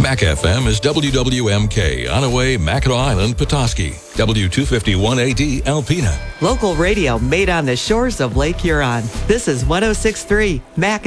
Mac FM is WWMK, Onaway, Mackinac Island, Petoskey. W251AD, Alpena. Local radio made on the shores of Lake Huron. This is 106.3 Mac